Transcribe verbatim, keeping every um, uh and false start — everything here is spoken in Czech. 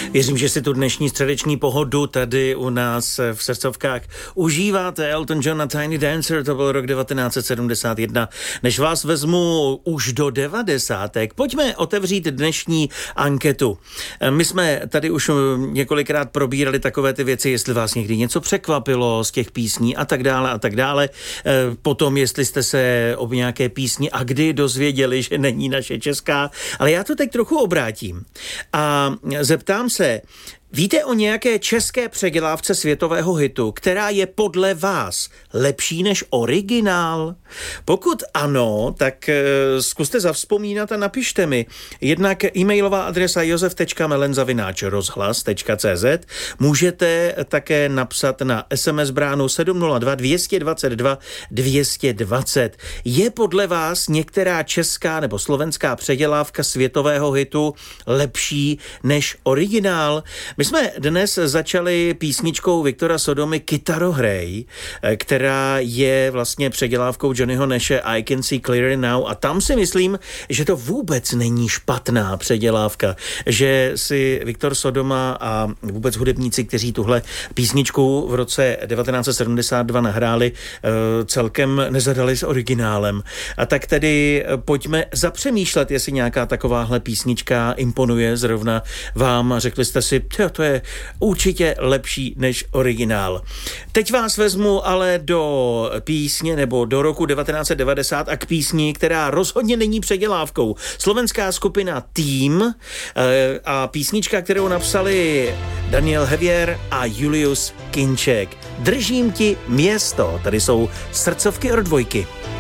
Věřím, že si tu dnešní středeční pohodu tady u nás v srdcovkách užíváte. Elton John a Tiny Dancer, to byl rok devatenáct set sedmdesát jedna. Než vás vezmu už do devadesátek, pojďme otevřít dnešní anketu. My jsme tady už několikrát probírali takové ty věci, jestli vás někdy něco překvapilo z těch písní a tak dále a tak dále. Potom, jestli jste se o nějaké písni a kdy dozvěděli, že není naše česká. Ale já to teď trochu obrátím a zeptám se, víte o nějaké české předělávce světového hitu, která je podle vás lepší než originál? Pokud ano, tak e, zkuste zavzpomínat a napište mi. Jednak e-mailová adresa josef tečka melen zavináč rozhlas tečka cé zet. Můžete také napsat na es em es bránu sedm nula dva dva dva dva dva dva nula. Je podle vás některá česká nebo slovenská předělávka světového hitu lepší než originál? My jsme dnes začali písničkou Viktora Sodomy Kytarohraj, která je vlastně předělávkou Johnnyho Nashe I Can See Clearly Now a tam si myslím, že to vůbec není špatná předělávka, že si Viktor Sodoma a vůbec hudebníci, kteří tuhle písničku v roce devatenáct set sedmdesát dva nahráli, celkem nezadali s originálem. A tak tedy pojďme zapřemýšlet, jestli nějaká takováhle písnička imponuje zrovna vám a řekli jste si, to je určitě lepší než originál. Teď vás vezmu ale do písně nebo do roku devatenáct set devadesát a k písni, která rozhodně není předělávkou. Slovenská skupina Tým a písnička, kterou napsali Daniel Hevier a Julius Kinček. Držím ti město. Tady jsou srdcovky od dvojky.